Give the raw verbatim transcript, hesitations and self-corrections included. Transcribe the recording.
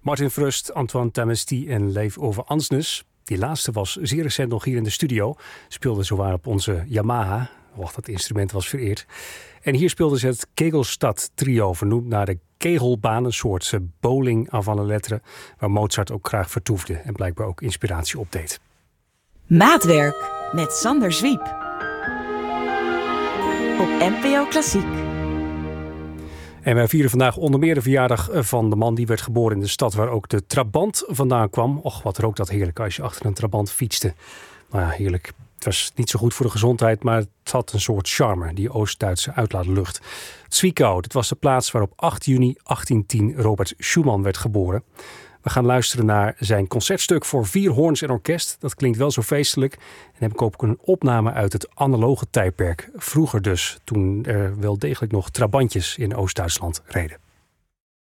Martin Frust, Antoine Tamesty en Leif Ove Ansnes. Die laatste was zeer recent nog hier in de studio. Speelde zowaar op onze Yamaha. Och, dat instrument was vereerd. En hier speelden ze het Kegelstad Trio, vernoemd naar de kegelbaan, een soort bowling avant la lettre, waar Mozart ook graag vertoefde en blijkbaar ook inspiratie opdeed. Maatwerk met Sander Zwiep op N P O Klassiek. En wij vieren vandaag onder meer de verjaardag van de man die werd geboren in de stad waar ook de Trabant vandaan kwam. Och, wat rook dat heerlijk als je achter een Trabant fietste. Nou ja, heerlijk. Het was niet zo goed voor de gezondheid, maar het had een soort charme, die Oost-Duitse uitlaatlucht. Zwickau, dat was de plaats waar op acht juni achttientien Robert Schumann werd geboren. We gaan luisteren naar zijn concertstuk voor vier hoorns en orkest. Dat klinkt wel zo feestelijk. En heb ik ook een opname uit het analoge tijdperk. Vroeger dus, toen er wel degelijk nog trabantjes in Oost-Duitsland reden.